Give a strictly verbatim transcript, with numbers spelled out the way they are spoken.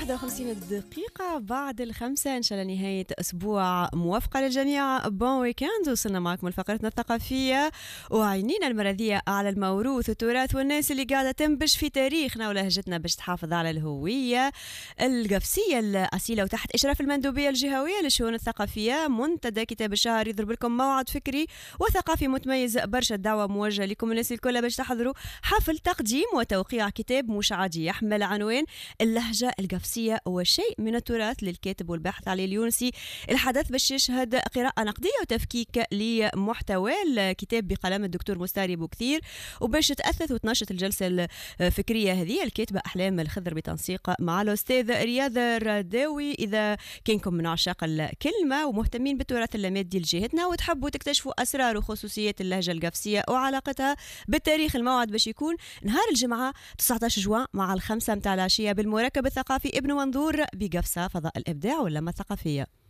واحد وخمسين دقيقة بعد الخمسة، إن شاء الله نهاية أسبوع موفقة للجميع. بون ويكاند. وصلنا معكم لفقرتنا الثقافية وعينينا المرضية على الموروث والتراث والناس اللي قاعدة تنبش في تاريخنا ولهجتنا باش تحافظ على الهوية القفصية الأصيلة. وتحت إشراف المندوبية الجهوية للشؤون الثقافية منتدى كتاب الشهر يضرب لكم موعد فكري وثقافي متميز. برشا الدعوة موجهة لكم الناس الكل باش تحضروا حفل تقديم وتوقيع كتاب مشعجي يحمل عنوان اللهجة القفصية وشيء من التراث للكاتب والباحث علي اليونسي. الحدث باش يشهد قراءة نقدية وتفكيك لمحتوى الكتاب بقلم الدكتور مستاري بوكثير، وباش تأثث وتنشط الجلسة الفكرية هذه الكاتبة أحلام الخضر بتنسيق مع الأستاذ رياض الراداوي. إذا كنكم من عشاق الكلمة ومهتمين بالتراث اللامادي لجهتنا وتحبوا تكتشفوا أسرار وخصوصيات اللهجة القفصية وعلاقتها بالتاريخ، الموعد باش يكون نهار الجمعة تسعة عشر جوان مع الخمسة متاع العشية بالمركب الثقافي ابن منظور بقفصة، فضاء الإبداع واللمة الثقافية.